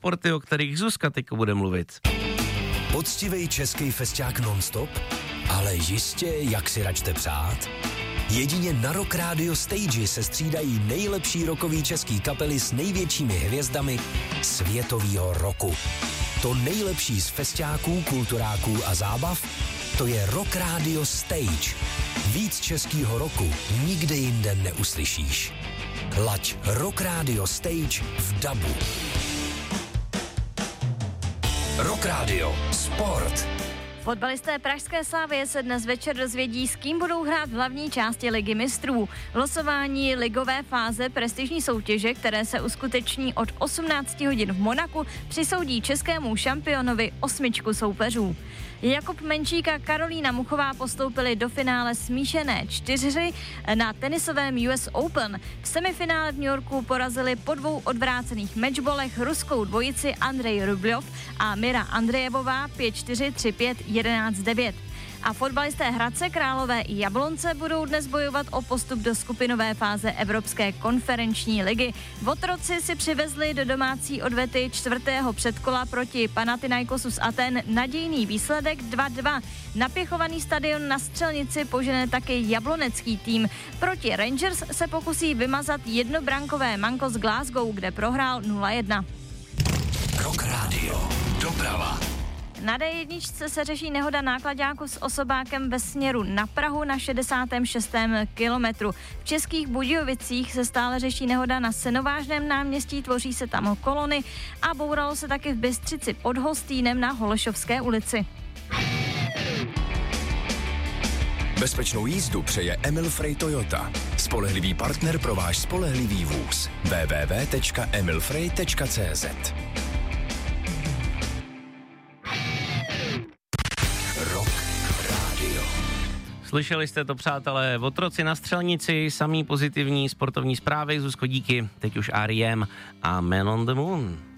sporty, o kterých Zuzka teďko bude mluvit. Poctivej český festiák non-stop? Ale jistě, jak si račte přát? Jedině na Rock Radio Stage se střídají nejlepší rockový český kapely s největšími hvězdami světovýho roku. To nejlepší z festiáků, kulturáků a zábav, to je Rock Radio Stage. Víc českýho roku nikde jinde neuslyšíš. Laď Rock Radio Stage v dabu. Rock Radio Sport. Fotbalisté pražské Slavie se dnes večer dozvědí, s kým budou hrát v hlavní části Ligy mistrů. Losování ligové fáze prestižní soutěže, které se uskuteční od 18 hodin v Monaku, přisoudí českému šampionovi 8 soupeřů. Jakub Menčík a Karolína Muchová postoupili do finále smíšené 4 na tenisovém US Open. V semifinále v New Yorku porazili po 2 odvrácených matchbolech ruskou dvojici Andrej Rubljov a Mira Andrejevová 5-4, 3-5, 11-9. A fotbalisté Hradce Králové i Jablonce budou dnes bojovat o postup do skupinové fáze Evropské konferenční ligy. Votroci si přivezli do domácí odvety 4. předkola proti Panathinaikosu z Aten nadějný výsledek 2-2. Napěchovaný stadion na Střelnici požene taky jablonecký tým. Proti Rangers se pokusí vymazat jednobrankové manko z Glasgow, kde prohrál 0-1. Rock Radio. Doprava. Na D1 se řeší nehoda náklaďáku s osobákem ve směru na Prahu na 66. kilometru. V Českých Budějovicích se stále řeší nehoda na Senovážném náměstí, tvoří se tam kolony a bouralo se taky v Bystřici pod Hostýnem na Holešovské ulici. Bezpečnou jízdu přeje Emil Frey Toyota. Spolehlivý partner pro váš spolehlivý vůz. www.emilfrey.cz. Slyšeli jste to, přátelé, Votroci na Střelnici, samý pozitivní sportovní zprávy, Zuzko, díky, teď už R.E.M. a Man on the Moon.